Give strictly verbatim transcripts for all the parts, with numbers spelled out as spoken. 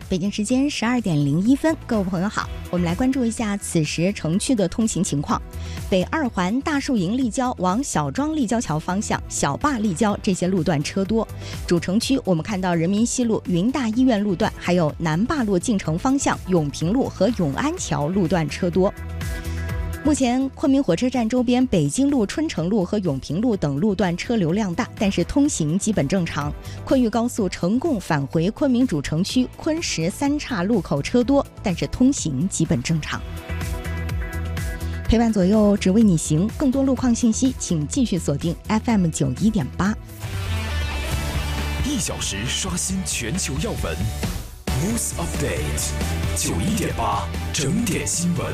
北京时间十二点零一分，各位朋友好，我们来关注一下此时城区的通行情况。北二环大树营立交往小庄立交桥方向、小坝立交这些路段车多。主城区我们看到人民西路云大医院路段，还有南坝路进城方向永平路和永安桥路段车多。目前昆明火车站周边北京路、春城路和永平路等路段车流量大，但是通行基本正常。昆豫高速成贡返回昆明主城区昆石三岔路口车多，但是通行基本正常。陪伴左右，只为你行。更多路况信息，请继续锁定 F M 九一点八。 一小时刷新全球要闻 ，News Update 九一点八整点新闻。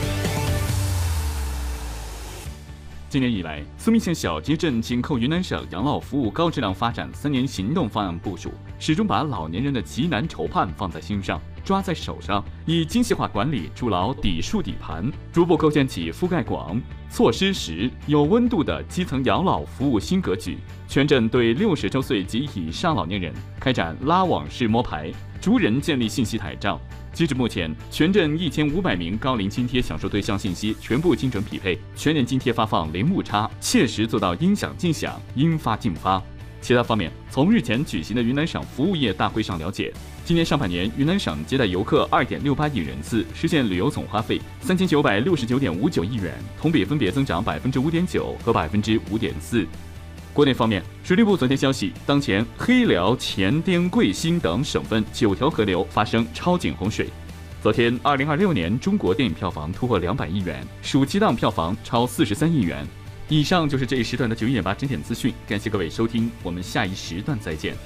今年以来，苏密县小街镇紧扣云南省养老服务高质量发展三年行动方案部署，始终把老年人的急难愁盼放在心上，抓在手上，以精细化管理筑牢底树底盘，逐步构建起覆盖广、措施实、有温度的基层养老服务新格局。全镇对六十周岁及以上老年人开展拉网式摸排，逐人建立信息台账。截至目前，全镇一千五百名高龄津贴享受对象信息全部精准匹配，全年津贴发放零误差，切实做到应响尽响、应发尽发。其他方面，从日前举行的云南省服务业大会上了解，今年上半年云南省接待游客二点六八亿人次，实现旅游总花费三千九百六十九点五九亿元，同比分别增长百分之五点九和百分之五点四。国内方面，水利部昨天消息，当前黑辽、黔滇贵新等省份九条河流发生超警洪水。昨天，二零二六年中国电影票房突破两百亿元，暑期档票房超四十三亿元。以上就是这一时段的九一点八整点资讯，感谢各位收听，我们下一时段再见。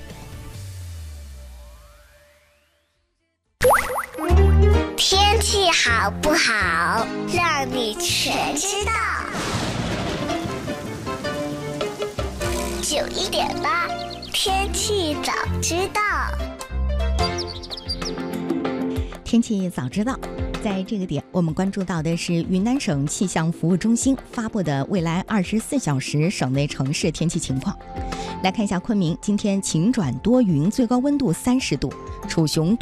天气好不好，让你全知道。九一点八，天气早知道。 天气早知道，在这个点，我们关注到的是云南省气象服务中心发布的未来二十四小时省内城市天气情况。来看一下昆明，今天晴转多云，最高温度三十度；楚雄